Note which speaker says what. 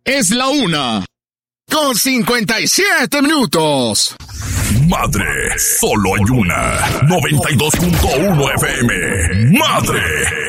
Speaker 1: Es la 1:57.
Speaker 2: Madre, solo hay una. 92.1 FM. Madre.